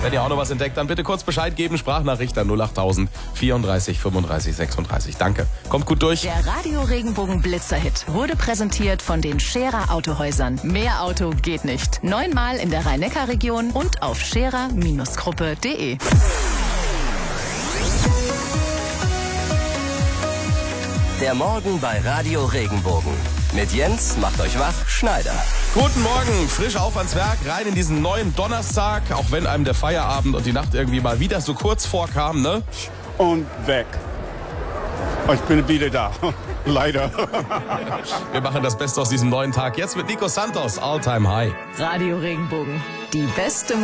Wenn ihr auch noch was entdeckt, dann bitte kurz Bescheid geben. Sprachnachricht an 08000 34 35 36. Danke. Kommt gut durch. Der Radio Regenbogen Blitzerhit wurde präsentiert von den Scherer Autohäusern. Mehr Auto geht nicht. 9-mal in der Rhein-Neckar-Region und auf scherer-gruppe.de. Der Morgen bei Radio Regenbogen. Mit Jens macht euch wach, Schneider. Guten Morgen, frisch auf ans Werk, rein in diesen neuen Donnerstag, auch wenn einem der Feierabend und die Nacht irgendwie mal wieder so kurz vorkam, ne? Und weg. Ich bin wieder da. Leider. Wir machen das Beste aus diesem neuen Tag. Jetzt mit Nico Santos, All Time High. Radio Regenbogen. Die beste